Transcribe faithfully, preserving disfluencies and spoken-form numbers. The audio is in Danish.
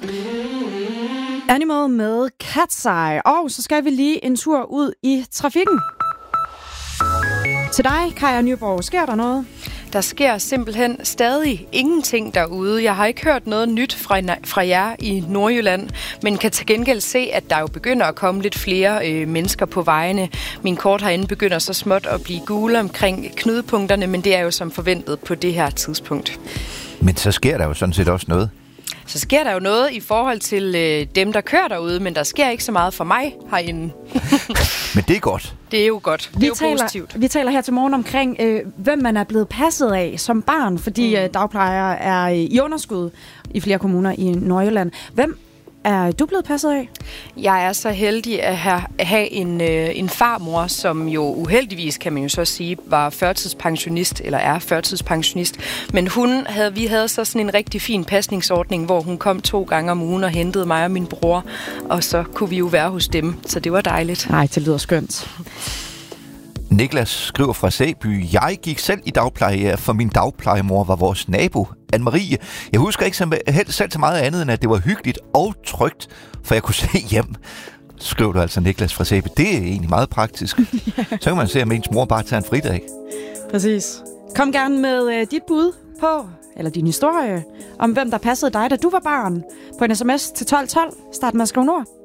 Animal med Cat's Eye. Og så skal vi lige en tur ud i trafikken. Til dig, Kaja Nyborg, sker der noget? Der sker simpelthen stadig ingenting derude. Jeg har ikke hørt noget nyt fra, fra jer i Nordjylland, men kan til gengæld se, at der jo begynder at komme lidt flere øh, mennesker på vejene. Min kort herinde begynder så småt at blive gule omkring knudepunkterne, men det er jo som forventet på det her tidspunkt. Men så sker der jo sådan set også noget. Så sker der jo noget i forhold til øh, dem, der kører derude, men der sker ikke så meget for mig herinde. Men det er godt. Det er jo godt. Det vi er jo taler, positivt. Vi taler her til morgen omkring, øh, hvem man er blevet passet af som barn, fordi mm. øh, dagplejere er i underskud i flere kommuner i Nordjylland. Hvem er du blevet passet af? Jeg er så heldig at have, at have en, øh, en farmor, som jo uheldigvis, kan man jo så sige, var førtidspensionist, eller er førtidspensionist. Men hun havde, vi havde så sådan en rigtig fin pasningsordning, hvor hun kom to gange om ugen og hentede mig og min bror, og så kunne vi jo være hos dem, så det var dejligt. Nej, det lyder skønt. Niklas skriver fra Sæby: Jeg gik selv i dagpleje, for min dagplejemor var vores nabo, Anne-Marie. Jeg husker ikke selv så meget andet, end at det var hyggeligt og trygt, for jeg kunne se hjem. Skriver du altså, Niklas fra Sæby. Det er egentlig meget praktisk. Ja. Så kan man se, om ens mor bare tager en fridag. Præcis. Kom gerne med øh, dit bud på, eller din historie, om hvem der passede dig, da du var barn, på en sms til tolv tolv. Start med at skrive nord.